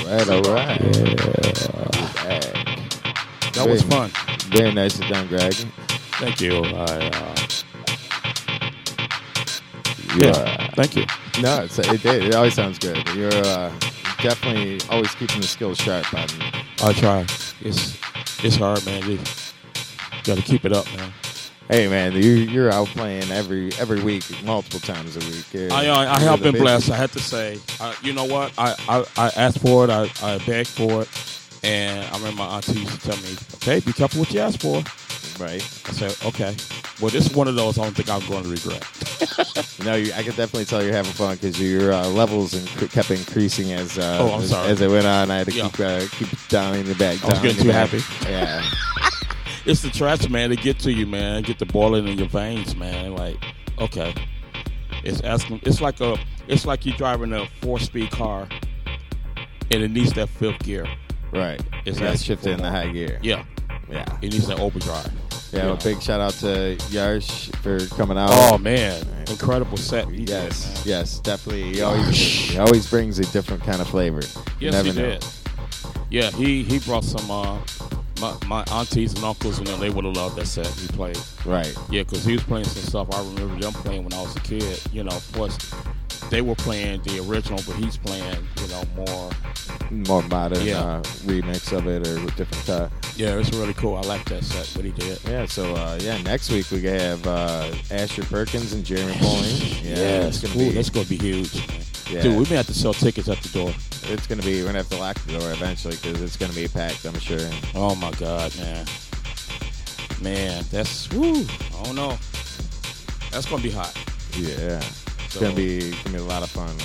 right, all right. Yeah. That was fun. Very nicely done, Greg. Thank you. Thank you. No, it always sounds good. You're definitely always keeping the skills sharp. I try. It's hard, man. You got to keep it up, man. Hey, man, you're out playing every week, multiple times a week. I have been blessed. I have to say, you know what? I asked for it. I begged for it, and I remember my auntie used to tell me, "Okay, be careful what you ask for." Right. I said, "Okay." Well, this is one of those I don't think I'm going to regret. No, I can definitely tell you're having fun because your levels kept increasing as as it went on. I had to keep downing the back. I was getting too happy. Yeah. It's the trash, man. They get to you, man. Get the boiling in your veins, man. Like, okay, it's asking. It's like you driving a 4-speed car, and it needs that fifth gear. Right. It's shifted in the high gear. Yeah. It needs that overdrive. Yeah. A big shout out to Yarsh for coming out. Oh man, incredible set. Yes, definitely. He always brings a different kind of flavor. Yes, he did. Yeah, he brought some. My aunties and uncles and them, they would have loved that set he played. Right. Yeah, because he was playing some stuff I remember them playing when I was a kid. You know, of course, they were playing the original, but he's playing, more modern remix of it or with different. Yeah, it's really cool. I like that set, what he did. Yeah, so next week we have Asher Perkins and Jeremy Poling. Yeah, that's going to be huge. Yeah. Dude, we may have to sell tickets at the door. It's going to be, we're going to have to lock the door eventually because it's going to be packed, I'm sure. Oh, my God, man. Man, that's, I don't know. That's going to be hot. Yeah. It's going to be a lot of fun.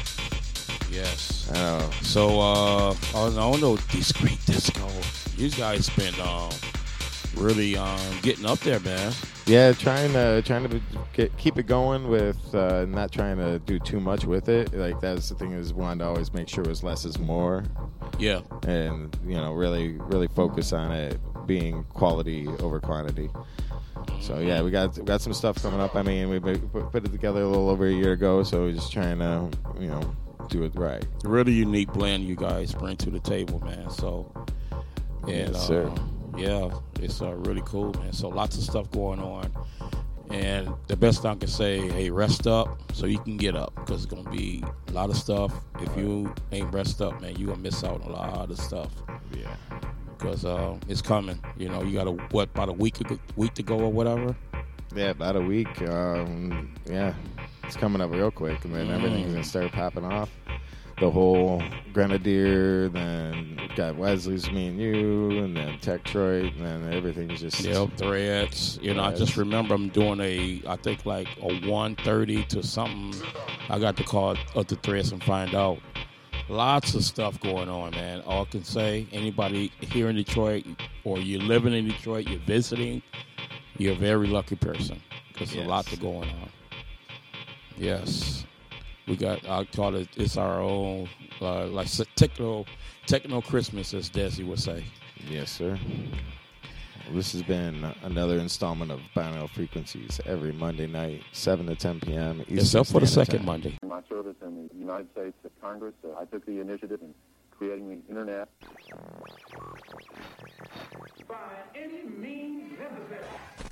Yes. I know. So, I don't know, Discreet Disco. You guys been really getting up there, man. Yeah, trying to keep it going with not trying to do too much with it. Like that's the thing is wanting to always make sure it was less is more. Yeah. And really focus on it being quality over quantity. So yeah, we got some stuff coming up. I mean, we put it together a little over a year ago, so we're just trying to do it right. Really unique blend you guys bring to the table, man. So and yes, sir. Yeah, it's really cool, man. So lots of stuff going on. And the best thing I can say, hey, rest up so you can get up because it's going to be a lot of stuff. If you ain't rest up, man, you're going to miss out on a lot of stuff. Yeah. Because it's coming. You got about a week to go or whatever? Yeah, about a week. Yeah, it's coming up real quick. And then everything's going to start popping off. The whole Grenadier, then got Wesley's Me and You, and then Techtroid, and then everything's just... Threads. I just remember I'm doing I think like a 1:30 to something. I got to call up the Threads and find out. Lots of stuff going on, man. All I can say, anybody here in Detroit, or you're living in Detroit, you're visiting, you're a very lucky person, because there's a lot to going on. Yes. We got, I call it's our own, like techno Christmas, as Desi would say. Yes, sir. Well, this has been another installment of Binaural Frequencies every Monday night, 7 to 10 p.m. Eastern Except for the second time. Monday. In my service in the United States Congress, I took the initiative in creating the Internet. By any means necessary.